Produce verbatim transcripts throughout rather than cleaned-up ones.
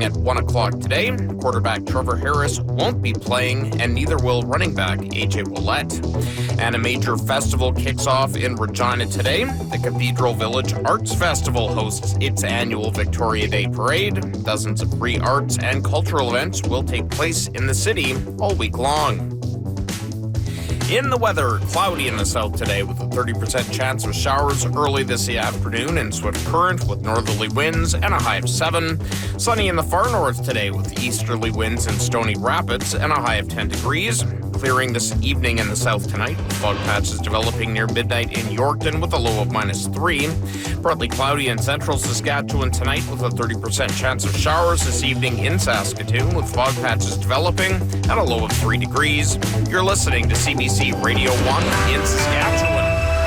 starting at one o'clock today. Quarterback Trevor Harris won't be playing, and neither will running back A J Ouellette. And a major festival kicks off in Regina today. The Cathedral Village Arts Festival hosts its annual Victoria Day Parade. Dozens of free arts and cultural events will take place in the city all week long. In the weather, cloudy in the south today with a thirty percent chance of showers early this afternoon and swift current with northerly winds and a high of seven. Sunny in the far north today with easterly winds in Stony Rapids and a high of ten degrees. Clearing this evening in the south tonight. Fog patches developing near midnight in Yorkton with a low of minus three. Partly cloudy in central Saskatchewan tonight with a thirty percent chance of showers this evening in Saskatoon with fog patches developing and a low of three degrees. You're listening to C B C Radio one in Saskatchewan.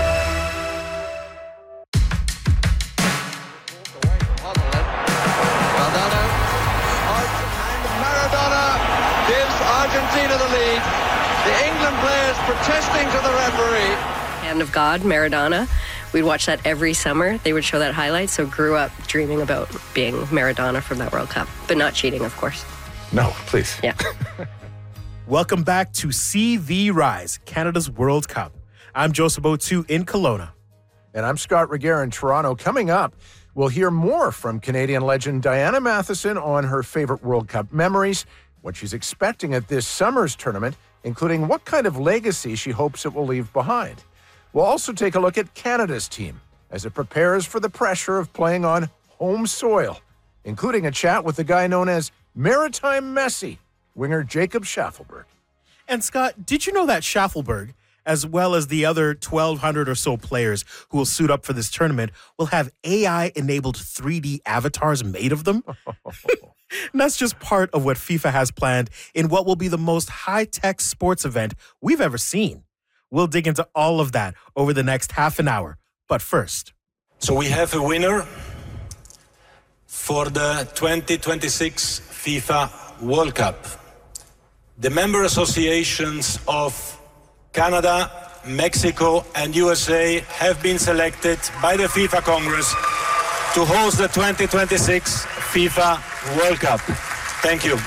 Maradona gives Argentina the lead. The England players protesting to the referee. Hand of God, Maradona. We'd watch that every summer. They would show that highlight, so grew up dreaming about being Maradona from that World Cup. But not cheating, of course. No, please. Yeah. Welcome back to See the Rise, Canada's World Cup. I'm Joseph Otu in Kelowna. And I'm Scott Reguer in Toronto. Coming up, we'll hear more from Canadian legend Diana Matheson on her favorite World Cup memories, what she's expecting at this summer's tournament, including what kind of legacy she hopes it will leave behind. We'll also take a look at Canada's team as it prepares for the pressure of playing on home soil, including a chat with the guy known as Maritime Messi, winger Jacob Schaffelberg. And Scott, did you know that Schaffelberg, as well as the other twelve hundred or so players who will suit up for this tournament, will have A I-enabled three D avatars made of them? And that's just part of what FIFA has planned in what will be the most high-tech sports event we've ever seen. We'll dig into all of that over the next half an hour. But first. So we have a winner for the twenty twenty-six FIFA World Cup. The member associations of Canada, Mexico, and U S A have been selected by the FIFA Congress to host the twenty twenty-six FIFA World Cup. Thank you.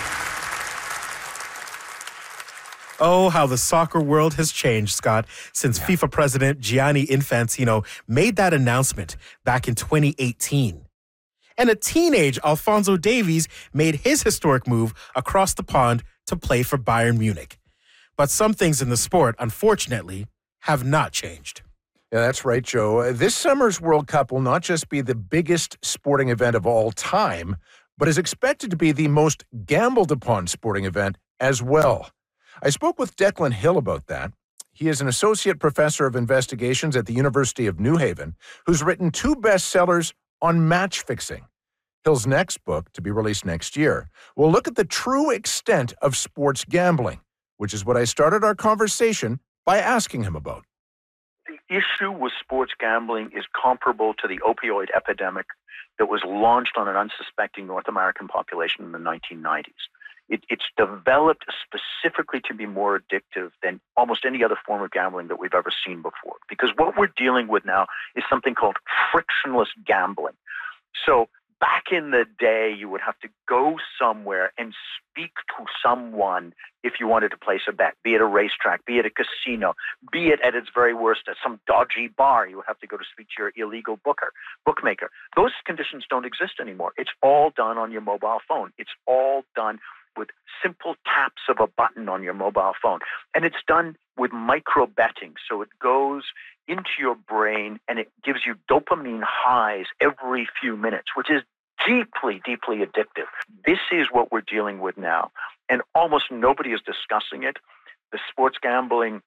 Oh, how the soccer world has changed, Scott, since yeah. FIFA president Gianni Infantino made that announcement back in twenty eighteen. And a teenage Alphonso Davies made his historic move across the pond to play for Bayern Munich. But some things in the sport, unfortunately, have not changed. Yeah, that's right, Joe. This summer's World Cup will not just be the biggest sporting event of all time, but is expected to be the most gambled upon sporting event as well. I spoke with Declan Hill about that. He is an associate professor of investigations at the University of New Haven, who's written two bestsellers on match fixing. Hill's next book, to be released next year, will look at the true extent of sports gambling, which is what I started our conversation by asking him about. The issue with sports gambling is comparable to the opioid epidemic that was launched on an unsuspecting North American population in the nineteen nineties. It, it's developed specifically to be more addictive than almost any other form of gambling that we've ever seen before. Because what we're dealing with now is something called frictionless gambling. So back in the day, you would have to go somewhere and speak to someone if you wanted to place a bet, be it a racetrack, be it a casino, be it at its very worst at some dodgy bar. You would have to go to speak to your illegal booker, bookmaker. Those conditions don't exist anymore. It's all done on your mobile phone. It's all done with simple taps of a button on your mobile phone. And it's done with micro betting. So it goes into your brain and it gives you dopamine highs every few minutes, which is deeply, deeply addictive. This is what we're dealing with now. And almost nobody is discussing it. The sports gambling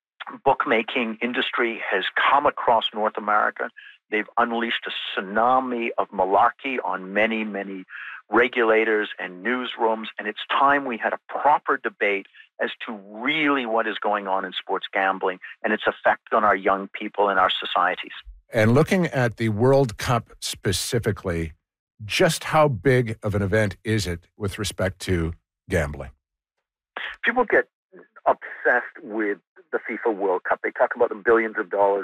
bookmaking industry has come across North America. They've unleashed a tsunami of malarkey on many, many regulators and newsrooms. And it's time we had a proper debate as to really what is going on in sports gambling and its effect on our young people and our societies. And looking at the World Cup specifically, just how big of an event is it with respect to gambling? People get obsessed with the FIFA World Cup. They talk about the billions of dollars.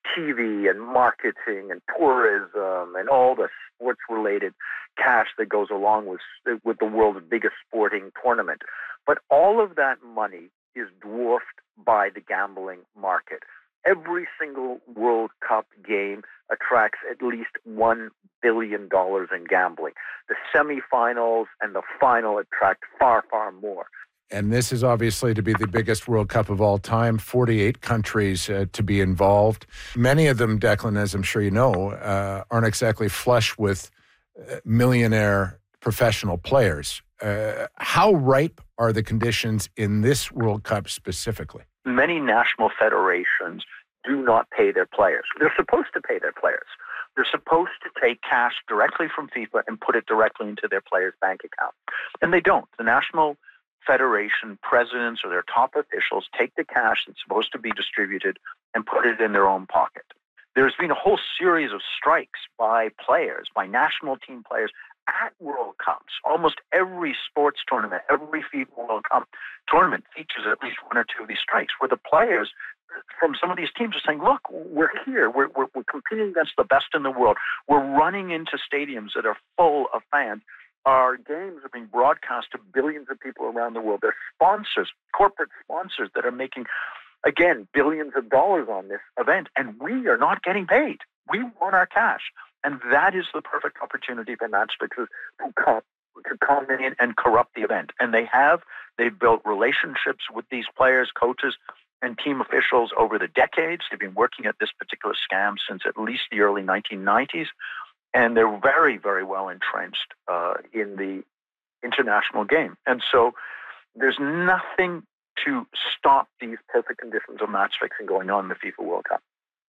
T V and marketing and tourism and all the sports-related cash that goes along with with the world's biggest sporting tournament. But all of that money is dwarfed by the gambling market. Every single World Cup game attracts at least one billion dollars in gambling. The semifinals and the final attract far, far more. And this is obviously to be the biggest World Cup of all time, forty-eight countries uh, to be involved. Many of them, Declan, as I'm sure you know, uh, aren't exactly flush with uh, millionaire professional players. Uh, how ripe are the conditions in this World Cup specifically? Many national federations do not pay their players. They're supposed to pay their players. They're supposed to take cash directly from FIFA and put it directly into their players' bank account. And they don't. The national federation presidents or their top officials take the cash that's supposed to be distributed and put it in their own pocket. There's been a whole series of strikes by players, by national team players, at World Cups. Almost every sports tournament, every FIFA World Cup tournament features at least one or two of these strikes where the players from some of these teams are saying, look, we're here. We're, we're, we're competing against the best in the world. We're running into stadiums that are full of fans. Our games are being broadcast to billions of people around the world. There's sponsors, corporate sponsors that are making, again, billions of dollars on this event, and we are not getting paid. We want our cash. And that is the perfect opportunity for match fixers to come, to come in and corrupt the event. And they have. They've built relationships with these players, coaches, and team officials over the decades. They've been working at this particular scam since at least the early nineteen nineties. And they're very, very well entrenched uh, in the international game. And so there's nothing to stop these perfect conditions of match fixing going on in the FIFA World Cup.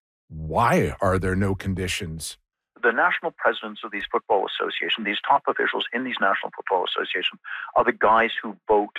Why are there no conditions? The national presidents of these football associations, these top officials in these national football associations, are the guys who vote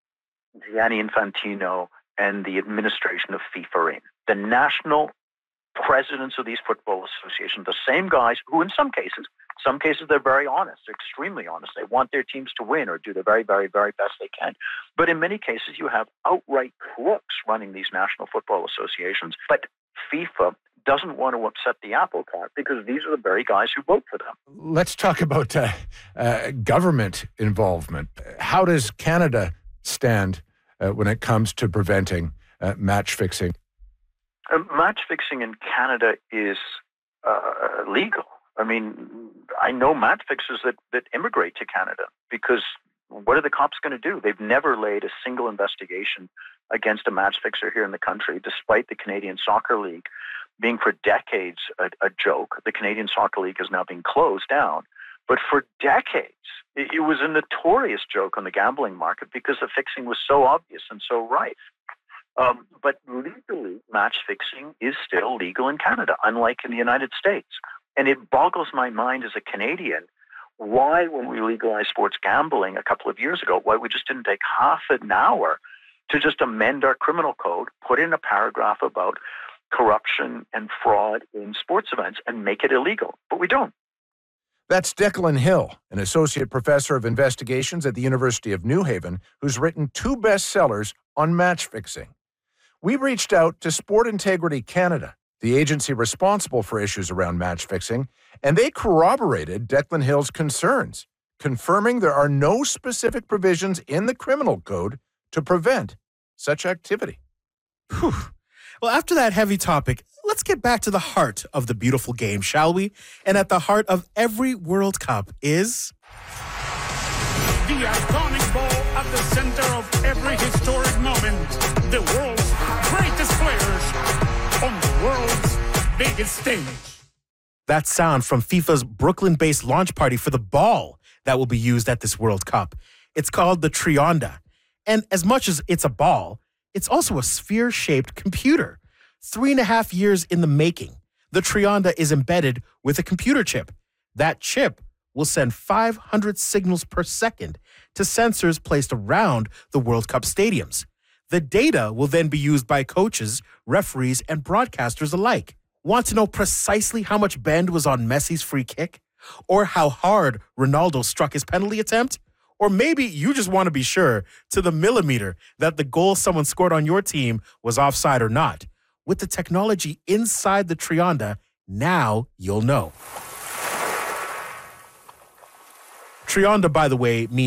Gianni Infantino and the administration of FIFA in. The national presidents of these football associations, the same guys who in some cases, some cases they're very honest, they're extremely honest. They want their teams to win or do the very, very, very best they can. But in many cases, you have outright crooks running these national football associations. But FIFA doesn't want to upset the apple cart because these are the very guys who vote for them. Let's talk about uh, uh, government involvement. How does Canada stand uh, when it comes to preventing uh, match fixing? Uh, match fixing in Canada is uh, legal. I mean, I know match fixers that, that immigrate to Canada because what are the cops going to do? They've never laid a single investigation against a match fixer here in the country, despite the Canadian Soccer League being for decades a, a joke. The Canadian Soccer League is now being closed down. But for decades, it, it was a notorious joke on the gambling market because the fixing was so obvious and so rife. Um, but legally, match fixing is still legal in Canada, unlike in the United States. And it boggles my mind as a Canadian why, when we legalized sports gambling a couple of years ago, why we just didn't take half an hour to just amend our criminal code, put in a paragraph about corruption and fraud in sports events and make it illegal. But we don't. That's Declan Hill, an associate professor of investigations at the University of New Haven, who's written two bestsellers on match fixing. We reached out to Sport Integrity Canada, the agency responsible for issues around match fixing, and they corroborated Declan Hill's concerns, confirming there are no specific provisions in the criminal code to prevent such activity. Whew. Well, after that heavy topic, let's get back to the heart of the beautiful game, shall we? And at the heart of every World Cup is... the iconic ball at the center of every historic moment. The world's greatest players on the world's biggest stage. That sound from FIFA's Brooklyn-based launch party for the ball that will be used at this World Cup. It's called the Trionda. And as much as it's a ball, it's also a sphere-shaped computer. Three and a half years in the making, the Trionda is embedded with a computer chip. That chip will send five hundred signals per second to sensors placed around the World Cup stadiums. The data will then be used by coaches, referees, and broadcasters alike. Want to know precisely how much bend was on Messi's free kick? Or how hard Ronaldo struck his penalty attempt? Or maybe you just want to be sure to the millimeter that the goal someone scored on your team was offside or not. with the technology inside the Trianda, now you'll know. Trianda, by the way, means